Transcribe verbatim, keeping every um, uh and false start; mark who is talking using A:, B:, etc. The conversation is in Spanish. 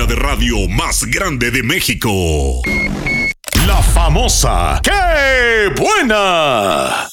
A: cabina de radio más grande de México.
B: La famosa ¡Qué buena!